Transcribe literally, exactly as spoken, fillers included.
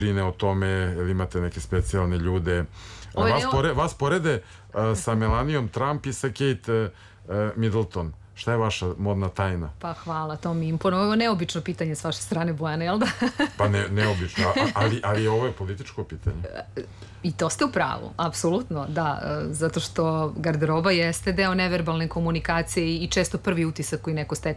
brine o tome, ili imate neke specijalne ljude. Vas, pore, vas porede uh, sa Melanijom Trump i sa Kate uh, Middleton. Šta je vaša modna tajna? Pa hvala, to mi imponuje. Ovo je neobično pitanje s vaše strane, Bojana, jel da? Pa ne, neobično, ali, ali ovo je političko pitanje. I to ste u pravu, apsolutno, da, zato što garderoba jeste deo neverbalne komunikacije i često prvi utisak koji neko stekne